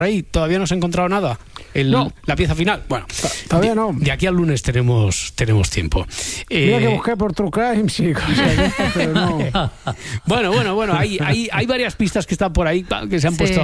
ahí, todavía no se ha encontrado nada. No. La pieza final. Bueno, todavía no. De aquí al lunes tenemos tiempo. Mira que busqué por True Crime, sí, pero no. Bueno, hay varias pistas que están por ahí que se han puesto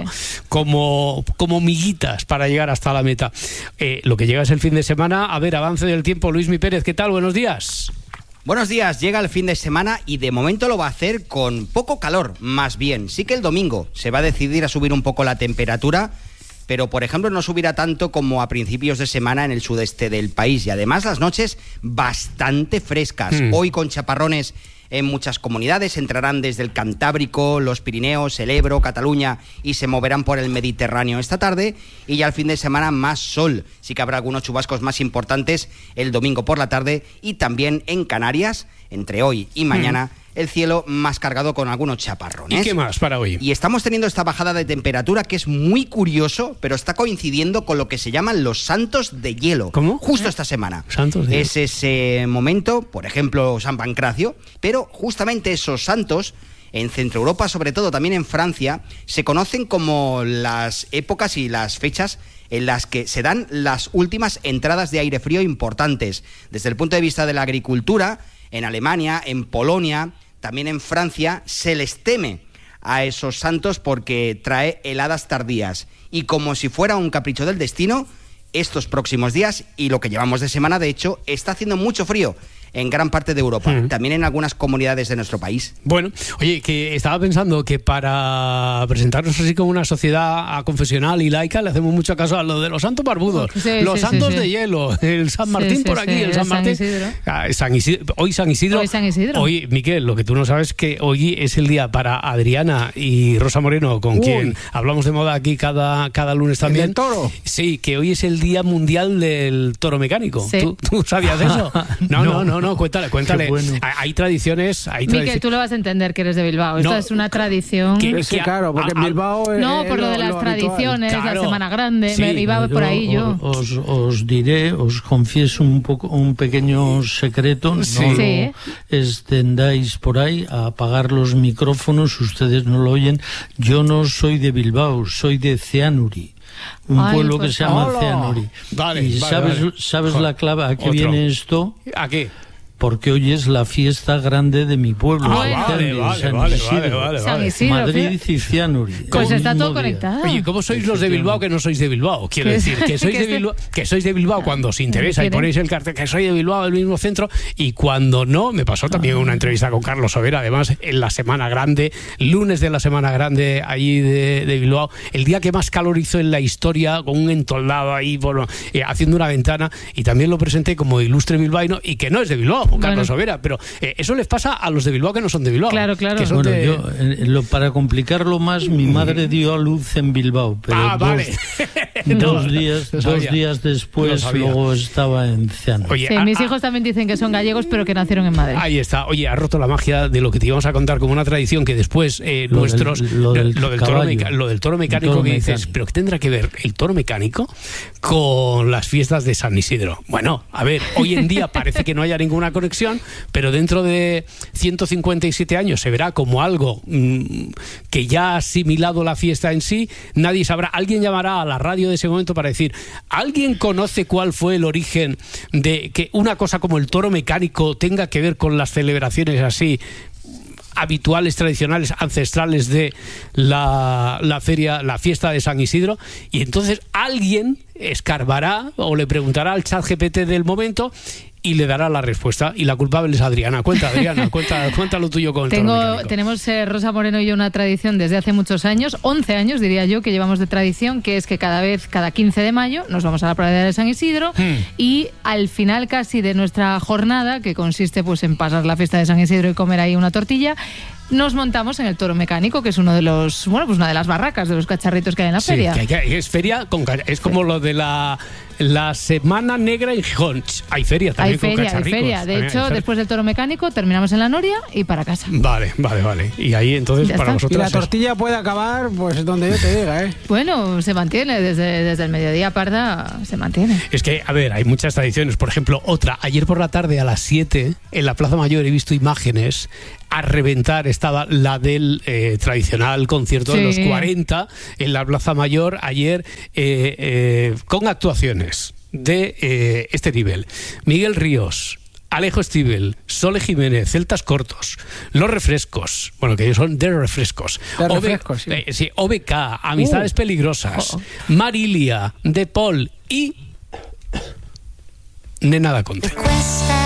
como miguitas para llegar hasta la meta. Lo que llega es el fin de semana. A ver, avance del tiempo. Luismi Pérez, ¿qué tal? Buenos días. Buenos días, llega el fin de semana y de momento lo va a hacer con poco calor, más bien. Sí que el domingo se va a decidir a subir un poco la temperatura, pero por ejemplo no subirá tanto como a principios de semana en el sudeste del país. Y además las noches bastante frescas. Hoy con chaparrones en muchas comunidades, entrarán desde el Cantábrico, los Pirineos, el Ebro, Cataluña y se moverán por el Mediterráneo esta tarde. Y ya el fin de semana más sol. Sí que habrá algunos chubascos más importantes el domingo por la tarde y también en Canarias, entre hoy y mañana, el cielo más cargado con algunos chaparrones. ¿Y qué más para hoy? Y estamos teniendo esta bajada de temperatura que es muy curioso, pero está coincidiendo con lo que se llaman los santos de hielo. ¿Cómo? Justo esta semana. Santos de hielo. Es ese momento, por ejemplo, San Pancracio, pero justamente esos santos, en Centro Europa, sobre todo también en Francia, se conocen como las épocas y las fechas en las que se dan las últimas entradas de aire frío importantes. Desde el punto de vista de la agricultura, en Alemania, en Polonia, también en Francia, se les teme a esos santos porque trae heladas tardías. Y como si fuera un capricho del destino, estos próximos días, y lo que llevamos de semana, de hecho, está haciendo mucho frío en gran parte de Europa, también en algunas comunidades de nuestro país. Bueno, oye, que estaba pensando que para presentarnos así como una sociedad confesional y laica le hacemos mucho caso a lo de los santos barbudos, los santos de hielo, el San Martín por aquí, el San Martín. San Isidro. Hoy San Isidro. Hoy, Miquel, lo que tú no sabes es que hoy es el día para Adriana y Rosa Moreno, con quien hablamos de moda aquí cada lunes también. ¿El del toro? Sí, que hoy es el Día Mundial del Toro Mecánico. Sí. ¿Tú sabías eso? No, cuéntale. Bueno. Hay tradiciones. Miquel, tú lo vas a entender que eres de Bilbao. Esto es una tradición. Sí, claro, porque en Bilbao no, por lo de las tradiciones, claro. La Semana Grande, sí, me iba por ahí yo. Os confieso un pequeño secreto. No lo extendáis por ahí a apagar los micrófonos, ustedes no lo oyen. Yo no soy de Bilbao, soy de Ceanuri. Un pueblo que se llama Ceanuri. ¿Y sabes la clave? ¿A qué viene esto? ¿A qué? Porque hoy es la fiesta grande de mi pueblo. San Isidro. Madrid y Cianuri. Pues está todo conectado. Oye, ¿cómo sois los de Bilbao que no sois de Bilbao? Quiero decir, que sois de Bilbao cuando os interesa y ponéis el cartel que soy de Bilbao, del mismo centro, y cuando no, me pasó también una entrevista con Carlos Sobera, además en la Semana Grande, lunes de la Semana Grande allí de Bilbao, el día que más calor hizo en la historia, con un entoldado ahí, haciendo una ventana, y también lo presenté como ilustre bilbaíno y que no es de Bilbao. Carlos Sobera, pero eso les pasa a los de Bilbao que no son de Bilbao. Claro. Que son para complicarlo más, mi madre dio a luz en Bilbao, pero dos días después luego estaba en Ceanuri. Oye, mis hijos también dicen que son gallegos, pero que nacieron en Madrid. Ahí está. Oye, ha roto la magia de lo que te íbamos a contar como una tradición que después lo del toro mecánico que dices, pero ¿qué tendrá que ver el toro mecánico con las fiestas de San Isidro? Bueno, a ver, hoy en día parece que no haya ninguna conexión, pero dentro de 157 años se verá como algo que ya ha asimilado la fiesta en sí. Nadie sabrá. Alguien llamará a la radio de ese momento para decir, ¿alguien conoce cuál fue el origen de que una cosa como el toro mecánico tenga que ver con las celebraciones así habituales, tradicionales, ancestrales de la feria, la fiesta de San Isidro? Y entonces alguien escarbará o le preguntará al chat GPT del momento y le dará la respuesta. Y la culpable es Adriana. Adriana, cuenta lo tuyo con el toro mecánico. Tenemos Rosa Moreno y yo una tradición desde hace muchos años, 11 años diría yo, que llevamos de tradición, que es que cada 15 de mayo nos vamos a la pradera de San Isidro y al final casi de nuestra jornada, que consiste pues en pasar la fiesta de San Isidro y comer ahí una tortilla, nos montamos en el toro mecánico, que es una de las barracas de los cacharritos que hay en la feria. Es feria es como lo de la Semana Negra en Gijón. Hay feria también con cacharricos. Hay feria. De hecho, después del toro mecánico terminamos en la Noria y para casa. Vale. Y ahí entonces para vosotros. Y la tortilla puede acabar pues donde yo te diga, ¿eh? Bueno, se mantiene desde el mediodía, Parda, se mantiene. Es que, a ver, hay muchas tradiciones. Por ejemplo, ayer por la tarde a las 7 en la Plaza Mayor he visto imágenes a reventar estaba la del tradicional concierto de los 40 en la Plaza Mayor ayer, con actuaciones de este nivel. Miguel Ríos, Alejo Stivel, Sole Jiménez, Celtas Cortos, Los Refrescos, bueno, que ellos son de refrescos. Sí, OBK, Amistades Peligrosas, Marilia, De Paul y Nena da Conte.